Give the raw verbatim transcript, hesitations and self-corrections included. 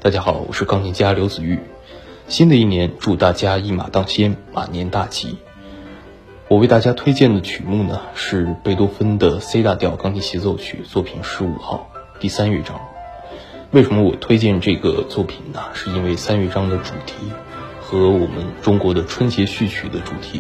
大家好，我是钢琴家刘子玉。新的一年，祝大家一马当先，马年大吉。我为大家推荐的曲目呢，是贝多芬的 C 大调钢琴协奏曲作品十五号第三乐章。为什么我推荐这个作品呢？是因为三乐章的主题和我们中国的春节序曲的主题